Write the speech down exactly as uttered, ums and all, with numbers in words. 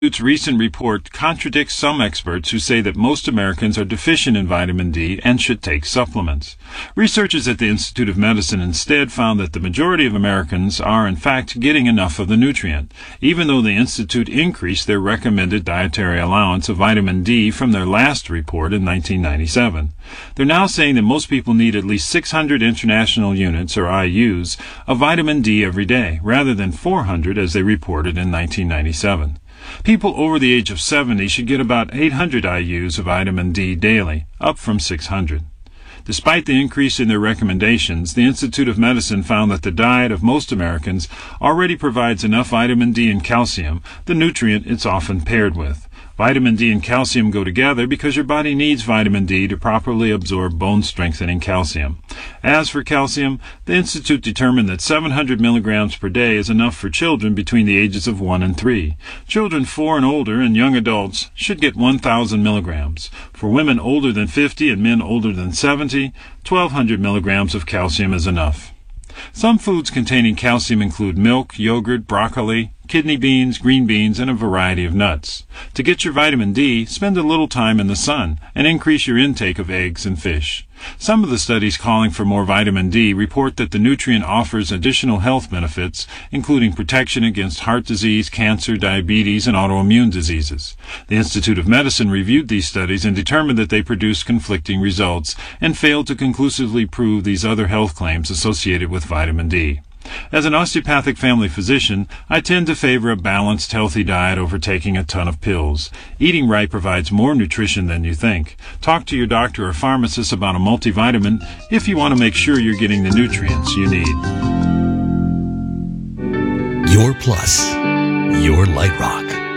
Institute's recent report contradicts some experts who say that most Americans are deficient in vitamin D and should take supplements. Researchers at the Institute of Medicine instead found that the majority of Americans are in fact getting enough of the nutrient, even though the Institute increased their recommended dietary allowance of vitamin D from their last report in nineteen ninety-seven. They're now saying that most people need at least six hundred international units, or I U's, of vitamin D every day, rather than four hundred as they reported in nineteen ninety-seven. People over the age of seventy should get about eight hundred I U's of vitamin D daily, up from six hundred. Despite the increase in their recommendations, the Institute of Medicine found that the diet of most Americans already provides enough vitamin D and calcium, the nutrient it's often paired with. Vitamin D and calcium go together because your body needs vitamin D to properly absorb bone-strengthening calcium. As for calcium, the Institute determined that seven hundred milligrams per day is enough for children between the ages of one and three. Children four and older and young adults should get one thousand milligrams. For women older than fifty and men older than seventy, twelve hundred milligrams of calcium is enough. Some foods containing calcium include milk, yogurt, broccoli, kidney beans, green beans, and a variety of nuts. To get your vitamin D, spend a little time in the sun and increase your intake of eggs and fish. Some of the studies calling for more vitamin D report that the nutrient offers additional health benefits, including protection against heart disease, cancer, diabetes, and autoimmune diseases. The Institute of Medicine reviewed these studies and determined that they produced conflicting results and failed to conclusively prove these other health claims associated with vitamin D. As an osteopathic family physician, I tend to favor a balanced, healthy diet over taking a ton of pills. Eating right provides more nutrition than you think. Talk to your doctor or pharmacist about a multivitamin if you want to make sure you're getting the nutrients you need. Your Plus, your Light Rock.